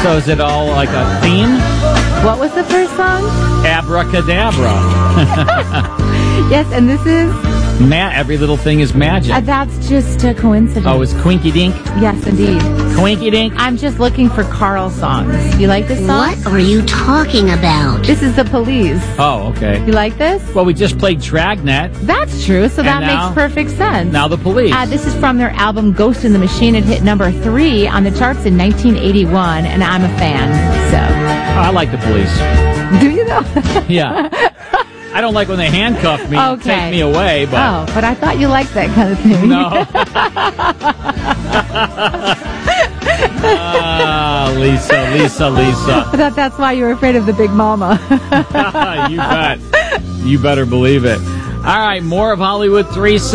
So is it all like a theme? What was the first song? Abracadabra. Yes, and this is... Every little thing is magic. That's just a coincidence. Oh, it's Quinky Dink? Yes, indeed. Quinky Dink? I'm just looking for Carl songs. You like this song? What are you talking about? This is the Police. Oh, okay. You like this? Well, we just played Dragnet. That's true, so that makes perfect sense. Now the Police. This is from their album Ghost in the Machine. It hit number 3 on the charts in 1981, and I'm a fan, so... I like the Police. Do you, though? Yeah. I don't like when they handcuff me and take me away, but... Oh, but I thought you liked that kind of thing. No. Lisa. I thought that's why you were afraid of the Big Mama. You bet. You better believe it. All right, more of Hollywood 360.